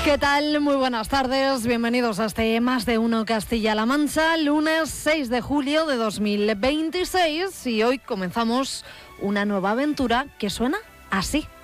¿Qué tal? Muy buenas tardes, bienvenidos a este Más de Uno Castilla-La Mancha, lunes 6 de julio de 2026 y hoy comenzamos una nueva aventura que suena así.